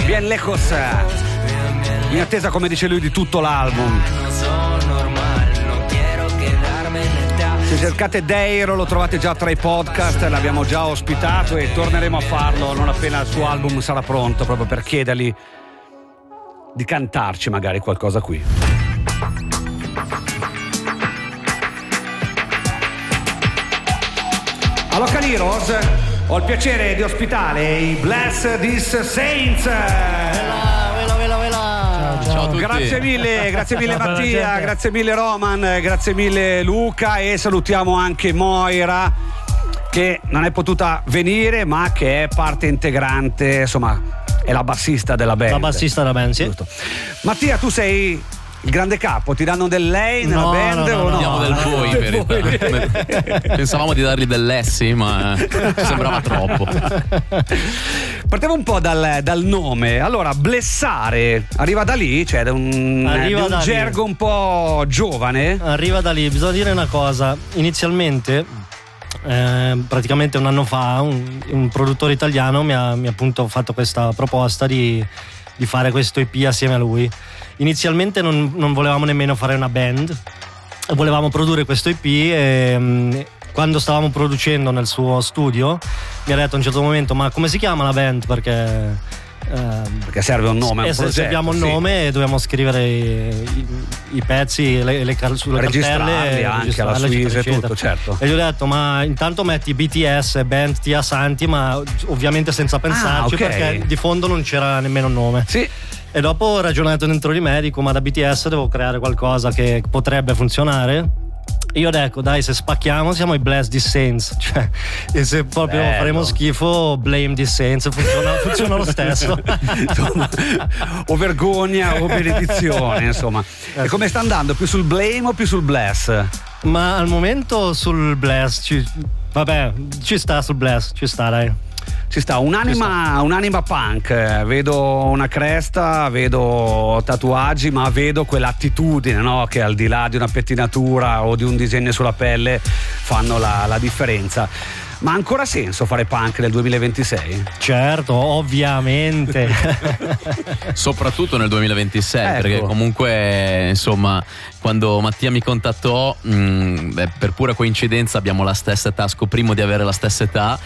Bien lejos, in attesa, come dice lui, di tutto l'album. Se cercate Deiro lo trovate già tra i podcast, l'abbiamo già ospitato e torneremo a farlo non appena il suo album sarà pronto, proprio per chiedergli di cantarci magari qualcosa qui. A Local Heroes ho il piacere di ospitare i Bless These Saints. Ciao a tutti. Grazie mille Mattia, grazie mille Roman, grazie mille Luca, e salutiamo anche Moira, che non è potuta venire ma che è parte integrante, insomma è la bassista della band. La bassista della band, sì. Giusto. Mattia, tu sei il grande capo, ti danno del lei nella band o no? Diamo del voi, in verità. Pensavamo di dargli dell'essi, ma sembrava troppo. Partiamo un po' dal nome. Allora, blessare arriva da lì, cioè da un gergo un po' giovane. Arriva da lì, bisogna dire una cosa. Inizialmente, praticamente un anno fa, un produttore italiano mi ha appunto fatto questa proposta di fare questo EP assieme a lui. Inizialmente non volevamo nemmeno fare una band, volevamo produrre questo EP e quando stavamo producendo nel suo studio mi ha detto a un certo momento: ma come si chiama la band? Perché serve un nome, un progetto, serviamo un nome e dobbiamo scrivere i pezzi, sulle registrarli cartelle, anche alla Suisse e tutto, certo. E gli ho detto: ma intanto metti BTS, Band Tia Santi, ma ovviamente senza pensarci, okay, perché di fondo non c'era nemmeno un nome. Sì. E dopo ho ragionato dentro di me, dico: ma da BTS devo creare qualcosa che potrebbe funzionare. Io dico: dai, se spacchiamo siamo i Bless These Saints, cioè, e se proprio faremo schifo, Blame These Saints, funziona lo stesso. Insomma, o vergogna o benedizione, insomma. E come sta andando? Più sul blame o più sul bless? Ma al momento sul bless ci sta, sul bless ci sta, dai. Ci sta un'anima punk, vedo una cresta, vedo tatuaggi, ma vedo quell'attitudine, no? Che al di là di una pettinatura o di un disegno sulla pelle fanno la differenza. Ma ha ancora senso fare punk nel 2026? Certo, ovviamente. Soprattutto nel 2026, ecco. Perché comunque, insomma, quando Mattia mi contattò, per pura coincidenza abbiamo la stessa età, scoprimo di avere la stessa età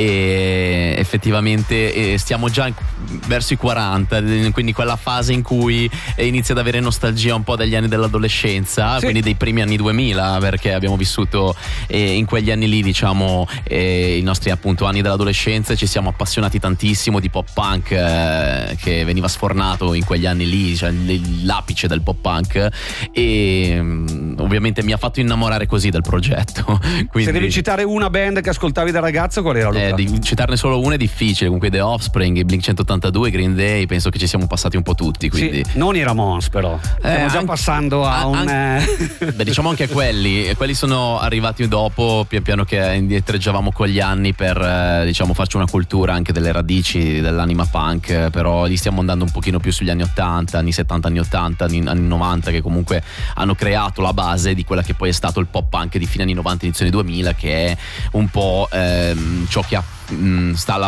e effettivamente stiamo già verso i 40, quindi quella fase in cui inizia ad avere nostalgia un po' degli anni dell'adolescenza, sì, quindi dei primi anni 2000, perché abbiamo vissuto in quegli anni lì, diciamo, i nostri appunto anni dell'adolescenza, ci siamo appassionati tantissimo di pop punk che veniva sfornato in quegli anni lì, cioè l'apice del pop punk, e ovviamente mi ha fatto innamorare così del progetto. Quindi, se devi citare una band che ascoltavi da ragazzo, qual era, Luca? Di citarne solo una è difficile, comunque The Offspring, i Blink-182, Green Day, penso che ci siamo passati un po' tutti, quindi. Sì, non i Ramones però stiamo già passando a beh, diciamo anche quelli sono arrivati dopo, pian piano che indietreggiavamo con gli anni per diciamo farci una cultura anche delle radici dell'anima punk, però lì stiamo andando un pochino più sugli anni 80, anni 70, anni 80, anni 90, che comunque hanno creato la base di quella che poi è stato il pop punk di fine anni 90, inizio anni 2000, che è un po' ciò che sta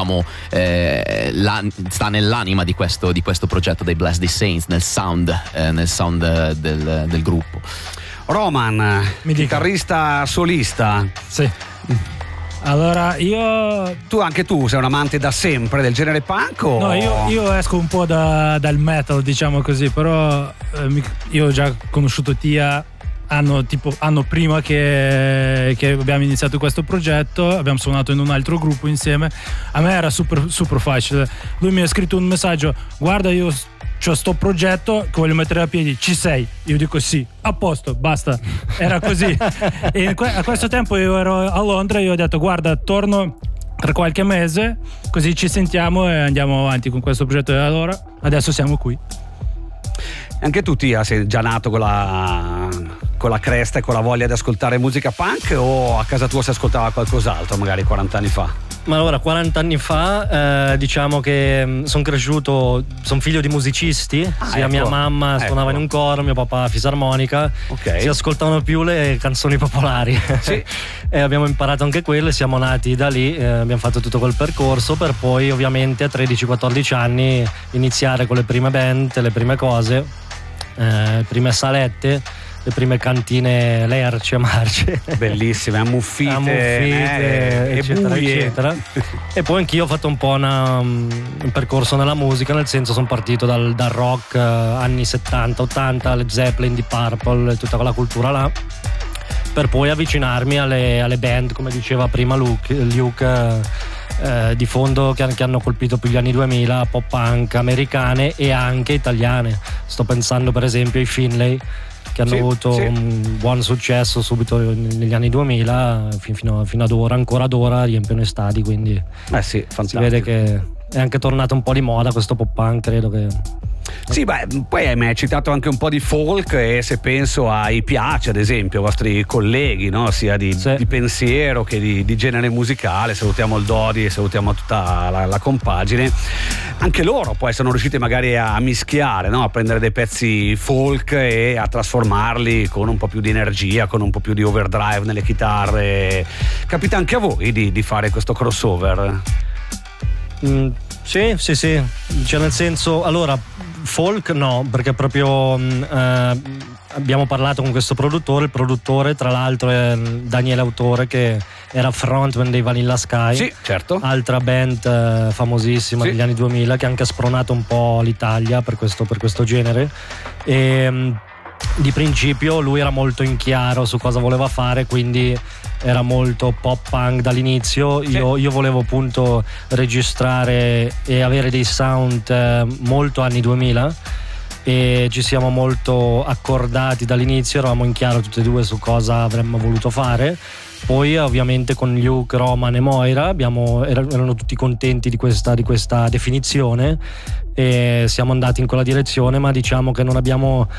nell'anima di questo progetto dei Bless These Saints, nel sound del gruppo. Roman, chitarrista solista. Sì. Allora anche tu sei un amante da sempre del genere punk o? No, io esco un po' dal metal, diciamo così, però io ho già conosciuto Tia anno prima che abbiamo iniziato questo progetto, abbiamo suonato in un altro gruppo insieme. A me era super facile. Lui mi ha scritto un messaggio: guarda, io c'ho sto progetto che voglio mettere a piedi, ci sei? Io dico sì, a posto, basta. Era così. E a questo tempo io ero a Londra, io ho detto: guarda, torno tra qualche mese, così ci sentiamo e andiamo avanti con questo progetto. E allora adesso siamo qui. Anche tu, Tia, sei già nato con la cresta e con la voglia di ascoltare musica punk, o a casa tua si ascoltava qualcos'altro magari 40 anni fa? Ma allora, 40 anni fa, diciamo che sono cresciuto, sono figlio di musicisti, sia ecco, mia mamma suonava in un coro, mio papà fisarmonica, si ascoltavano più le canzoni popolari. Sì. E abbiamo imparato anche quelle, siamo nati da lì, abbiamo fatto tutto quel percorso per poi ovviamente a 13-14 anni iniziare con le prime band, le prime cose, prime salette, le prime cantine lerce, marce, bellissime, ammuffite, eccetera, eccetera. E poi anch'io ho fatto un po' un percorso nella musica, nel senso sono partito dal rock anni 70-80, Led Zeppelin, Deep Purple, tutta quella cultura là, per poi avvicinarmi alle band, come diceva prima Luke, di fondo che hanno colpito più gli anni 2000, pop punk americane e anche italiane. Sto pensando per esempio ai Finlay, che hanno avuto un buon successo subito negli anni 2000 fino ad ora, ancora ad ora riempiono i stadi, quindi sì, si vede che è anche tornato un po' di moda questo pop punk, credo che... Sì, poi mi hai citato anche un po' di folk, e se penso ai Piace, ad esempio, vostri colleghi, no? Sia di pensiero che di genere musicale, salutiamo il Dodi e salutiamo tutta la compagine, anche loro poi sono riusciti magari a mischiare, no? A prendere dei pezzi folk e a trasformarli con un po' più di energia, con un po' più di overdrive nelle chitarre. Capita anche a voi di fare questo crossover? Sì, cioè nel senso, allora folk no, perché proprio abbiamo parlato con questo produttore, il produttore tra l'altro è Daniele Autore, che era frontman dei Vanilla Sky, sì, certo, altra band famosissima degli anni 2000 che anche ha spronato un po' l'Italia per questo genere, e di principio lui era molto in chiaro su cosa voleva fare, quindi era molto pop punk dall'inizio. Io volevo appunto registrare e avere dei sound molto anni 2000, e ci siamo molto accordati dall'inizio, eravamo in chiaro tutti e due su cosa avremmo voluto fare. Poi ovviamente con Luke, Roman e Moira erano tutti contenti di questa definizione, e siamo andati in quella direzione, ma diciamo che non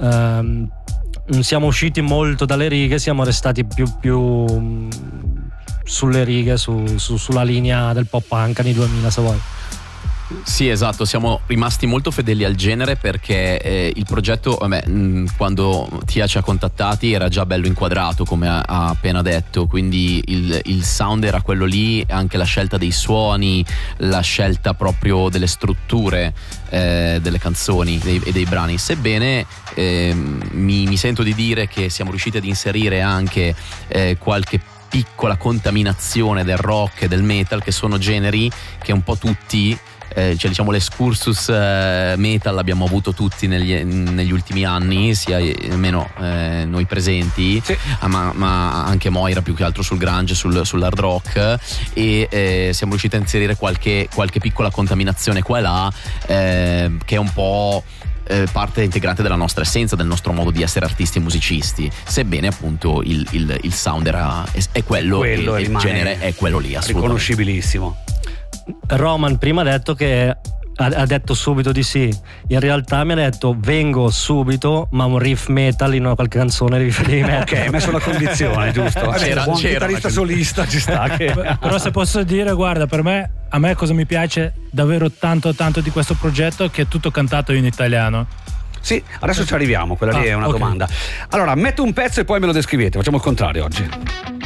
siamo usciti molto dalle righe, siamo restati più sulle righe, sulla linea del pop punk anni 2000, se vuoi. Sì, esatto, siamo rimasti molto fedeli al genere, perché il progetto, quando Tia ci ha contattati era già bello inquadrato, come ha appena detto, quindi il sound era quello lì, anche la scelta dei suoni, la scelta proprio delle strutture delle canzoni e dei brani, sebbene mi sento di dire che siamo riusciti ad inserire anche qualche piccola contaminazione del rock e del metal, che sono generi che un po' tutti cioè diciamo l'excursus metal l'abbiamo avuto tutti negli ultimi anni, sia almeno noi presenti, ma anche Moira più che altro sul grunge, sull'hard rock, e siamo riusciti a inserire qualche piccola contaminazione qua e là, che è un po' parte integrante della nostra essenza, del nostro modo di essere artisti e musicisti, sebbene appunto il sound è quello e il genere è quello lì, assolutamente riconoscibilissimo. Roman prima ha detto che ha detto subito di sì, in realtà mi ha detto vengo subito, ma un riff metal in una qualche canzone devi mettere. Ok, hai messo la condizione, giusto? C'era un chitarrista solista, ci sta che... Però se posso dire, guarda, a me cosa mi piace davvero tanto di questo progetto è che è tutto cantato in italiano. Sì, adesso ci arriviamo, quella lì è una domanda. Allora, metto un pezzo e poi me lo descrivete, facciamo il contrario oggi.